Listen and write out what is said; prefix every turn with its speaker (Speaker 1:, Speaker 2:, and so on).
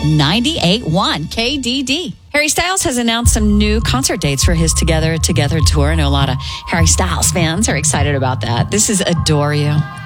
Speaker 1: 98.1 KDD. Harry Styles has announced some new concert dates for his Together tour. I know a lot of Harry Styles fans are excited about that. This is Adore You.